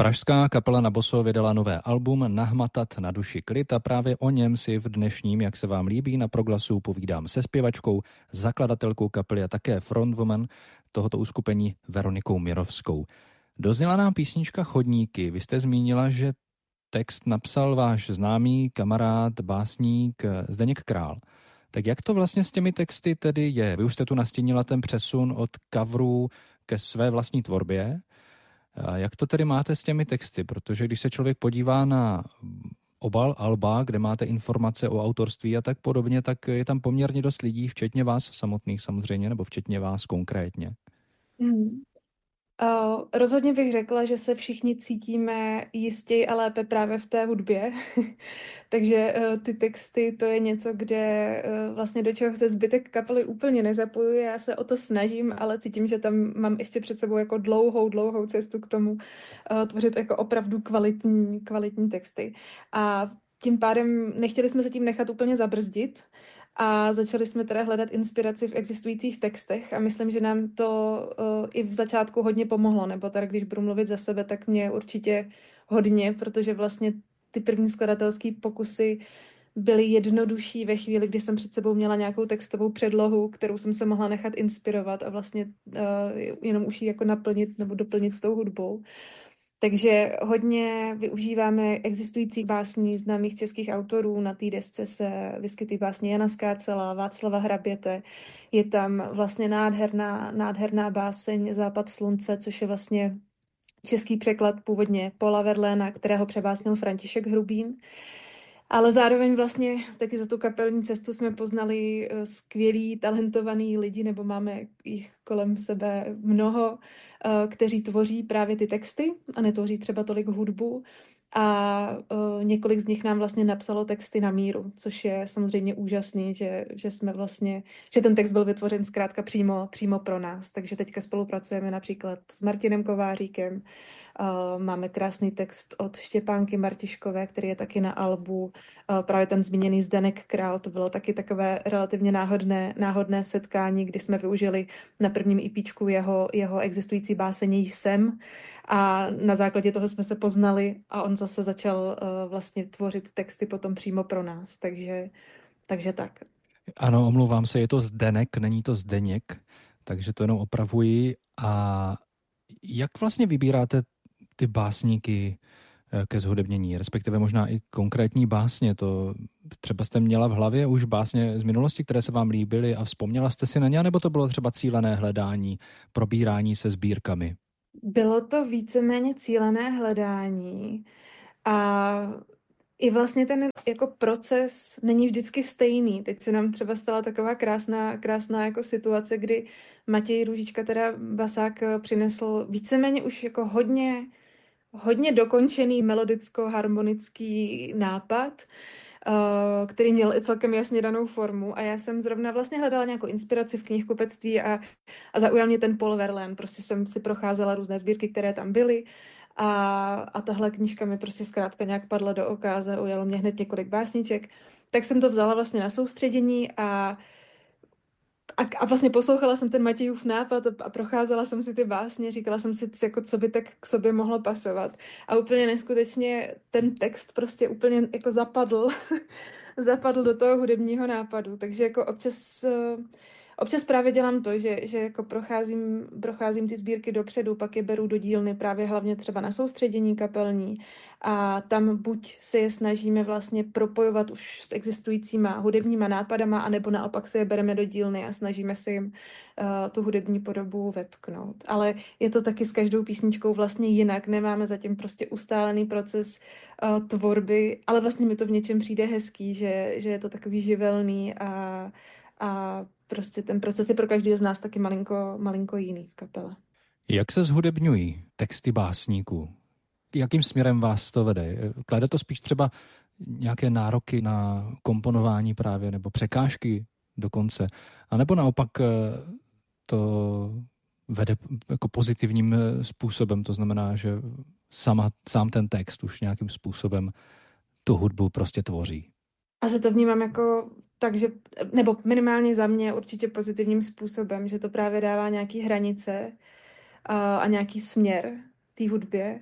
Pražská kapela Naboso vydala nové album Nahmatat na duši klid a právě o něm si v dnešním, jak se vám líbí, na Proglasu povídám se zpěvačkou, zakladatelkou kapely a také frontwoman tohoto uskupení Veronikou Mirovskou. Dozněla nám písnička Chodníky. Vy jste zmínila, že text napsal váš známý kamarád, básník Zdeněk Král. Tak jak to vlastně s těmi texty tedy je? Vy už jste tu nastínila ten přesun od coverů ke své vlastní tvorbě. A jak to tedy máte s těmi texty? Protože když se člověk podívá na obal alba, kde máte informace o autorství a tak podobně, tak je tam poměrně dost lidí, včetně vás samotných samozřejmě, nebo včetně vás konkrétně. Rozhodně bych řekla, že se všichni cítíme jistěji a lépe právě v té hudbě. Takže ty texty, to je něco, kde vlastně do čeho se zbytek kapely úplně nezapojuje. Já se o to snažím, ale cítím, že tam mám ještě před sebou jako dlouhou cestu k tomu tvořit jako opravdu kvalitní texty. A tím pádem nechtěli jsme se tím nechat úplně zabrzdit a začali jsme teda hledat inspiraci v existujících textech a myslím, že nám to i v začátku hodně pomohlo, nebo teda když budu mluvit za sebe, tak mě určitě hodně, protože vlastně ty první skladatelské pokusy byly jednodušší ve chvíli, kdy jsem před sebou měla nějakou textovou předlohu, kterou jsem se mohla nechat inspirovat a vlastně jenom už ji jako naplnit nebo doplnit s tou hudbou. Takže hodně využíváme existujících básní známých českých autorů. Na té desce se vyskytují básně Jana Skácela, Václava Hraběte. Je tam vlastně nádherná báseň Západ slunce, což je vlastně český překlad původně Paula Verlaina, kterého přebásnil František Hrubín. Ale zároveň vlastně taky za tu kapelní cestu jsme poznali skvělý, talentovaný lidi, nebo máme jich kolem sebe mnoho, kteří tvoří právě ty texty a netvoří třeba tolik hudbu. A několik z nich nám vlastně napsalo texty na míru, což je samozřejmě úžasný, že jsme vlastně, že ten text byl vytvořen zkrátka přímo pro nás. Takže teďka spolupracujeme například s Martinem Kováříkem. Máme krásný text od Štěpánky Martiškové, který je taky na albu. Právě ten zmíněný Zdeněk Král, to bylo taky takové relativně náhodné setkání, kdy jsme využili na prvním EPčku jeho existující báseň Jsem a na základě toho jsme se poznali a on zase začal vlastně tvořit texty potom přímo pro nás, takže tak. Ano, omlouvám se, je to Zdenek, není to Zdeněk, takže to jenom opravuji. A jak vlastně vybíráte ty básníky ke zhudebnění, respektive možná i konkrétní básně? To třeba jste měla v hlavě už básně z minulosti, které se vám líbily a vzpomněla jste si na ně, nebo to bylo třeba cílené hledání, probírání se sbírkami? Bylo to víceméně cílené hledání a i vlastně ten jako proces není vždycky stejný. Teď se nám třeba stala taková krásná jako situace, kdy Matěj Růžička, teda basák, přinesl víceméně už jako hodně dokončený melodicko-harmonický nápad, který měl i celkem jasně danou formu a já jsem zrovna vlastně hledala nějakou inspiraci v knihkupectví a zaujal mě ten Paul Verlaine. Prostě jsem si procházela různé sbírky, které tam byly a tahle knížka mi prostě zkrátka nějak padla do oka a zaujalo mě hned několik básniček. Tak jsem to vzala vlastně na soustředění a vlastně poslouchala jsem ten Matějův nápad a procházela jsem si ty básně, říkala jsem si, jako, co by tak k sobě mohlo pasovat. A úplně neskutečně ten text prostě úplně jako zapadl do toho hudebního nápadu. Takže jako občas právě dělám to, že jako procházím ty sbírky dopředu, pak je beru do dílny právě hlavně třeba na soustředění kapelní a tam buď se je snažíme vlastně propojovat už s existujícíma hudebníma nápadama, anebo naopak se je bereme do dílny a snažíme se jim tu hudební podobu vetknout. Ale je to taky s každou písničkou vlastně jinak, nemáme zatím prostě ustálený proces tvorby, ale vlastně mi to v něčem přijde hezký, že je to takový živelný a prostě ten proces je pro každého z nás taky malinko jiný v kapele. Jak se zhudebňují texty básníků? Jakým směrem vás to vede? Klade to spíš třeba nějaké nároky na komponování právě, nebo překážky dokonce? A nebo naopak to vede jako pozitivním způsobem, to znamená, že sám ten text už nějakým způsobem tu hudbu prostě tvoří? Asi to vnímám jako tak, že, nebo minimálně za mě určitě pozitivním způsobem, že to právě dává nějaký hranice a nějaký směr té hudbě.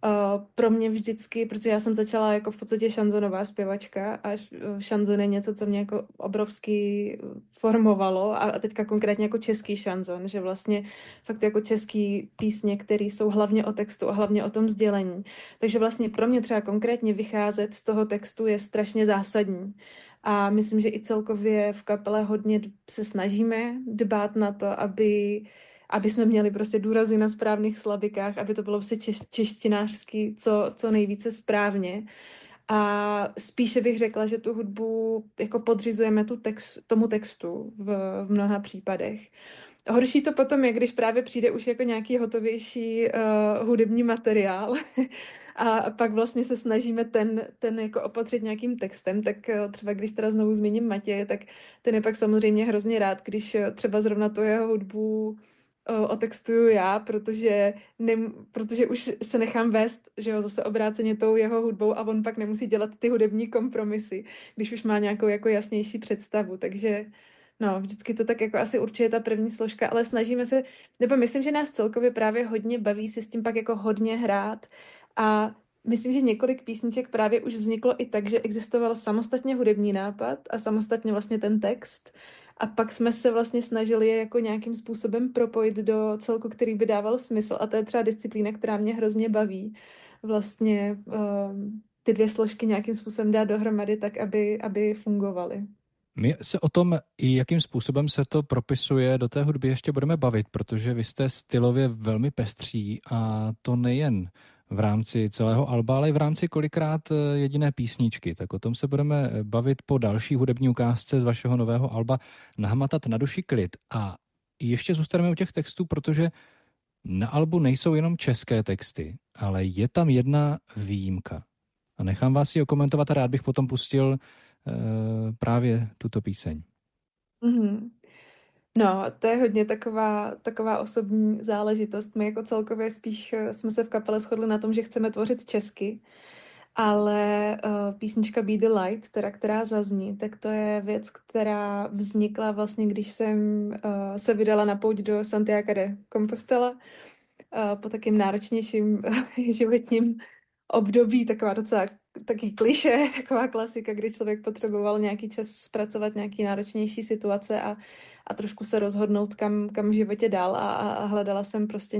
Pro mě vždycky, protože já jsem začala jako v podstatě šanzonová zpěvačka a šanzon je něco, co mě jako obrovsky formovalo a teďka konkrétně jako český šanzon, že vlastně fakt jako český písně, které jsou hlavně o textu a hlavně o tom sdělení. Takže vlastně pro mě třeba konkrétně vycházet z toho textu je strašně zásadní. A myslím, že i celkově v kapele hodně se snažíme dbát na to, aby jsme měli prostě důrazy na správných slabikách, aby to bylo prostě češtinářsky co nejvíce správně. A spíše bych řekla, že tu hudbu jako podřizujeme tomu textu v mnoha případech. Horší to potom je, když právě přijde už jako nějaký hotovější hudební materiál a pak vlastně se snažíme ten jako opatřit nějakým textem, tak třeba když teda znovu zmíním Matěje, tak ten je pak samozřejmě hrozně rád, když třeba zrovna tu jeho hudbu otextuju já, protože už se nechám vést, že jo, zase obráceně tou jeho hudbou a on pak nemusí dělat ty hudební kompromisy, když už má nějakou jako jasnější představu, takže no, vždycky to tak jako asi určuje ta první složka, ale snažíme se, nebo myslím, že nás celkově právě hodně baví si s tím pak jako hodně hrát a myslím, že několik písniček právě už vzniklo i tak, že existoval samostatně hudební nápad a samostatně vlastně ten text a pak jsme se vlastně snažili je jako nějakým způsobem propojit do celku, který by dával smysl a to je třeba disciplína, která mě hrozně baví. Vlastně ty dvě složky nějakým způsobem dát dohromady tak, aby fungovaly. My se o tom, i jakým způsobem se to propisuje do té hudby, ještě budeme bavit, protože vy jste stylově velmi pestří a to nejen v rámci celého alba, ale i v rámci kolikrát jediné písničky. Tak o tom se budeme bavit po další hudební ukázce z vašeho nového alba Nahmatat na duši klid. A ještě zůstaneme u těch textů, protože na albu nejsou jenom české texty, ale je tam jedna výjimka. A nechám vás ji okomentovat a rád bych potom pustil právě tuto píseň. Mm-hmm. No, to je hodně taková osobní záležitost. My jako celkově spíš jsme se v kapele shodli na tom, že chceme tvořit česky, ale písnička Be the Light, která zazní, tak to je věc, která vznikla vlastně, když jsem se vydala na pouť do Santiago de Compostela po takým náročnějším životním období, taková docela taky klišé, taková klasika, kdy člověk potřeboval nějaký čas zpracovat nějaký náročnější situace a trošku se rozhodnout, kam v životě dál a hledala jsem prostě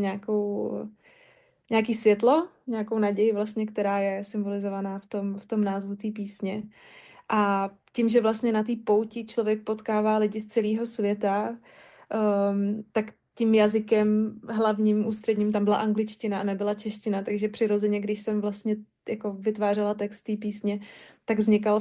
nějaký světlo, nějakou naději vlastně, která je symbolizovaná v tom názvu té písně. A tím, že vlastně na té pouti člověk potkává lidi z celého světa, tak tím jazykem hlavním, ústředním tam byla angličtina a nebyla čeština, takže přirozeně, když jsem vlastně jako vytvářela text té písně, tak vznikal